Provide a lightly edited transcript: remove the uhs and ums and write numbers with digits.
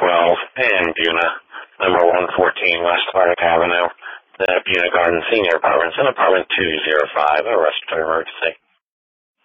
and Buna, number 114 West Clark Avenue, the Buna Garden Senior Apartments, and Apartment 205, a respiratory emergency.